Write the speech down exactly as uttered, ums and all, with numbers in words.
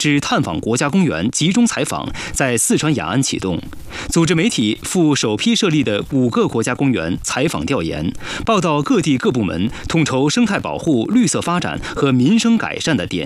之探访国家公园集中采访在四川雅安启动，组织媒体赴首批设立的五个国家公园采访调研，报道各地各部门统筹生态保护、绿色发展和民生改善的典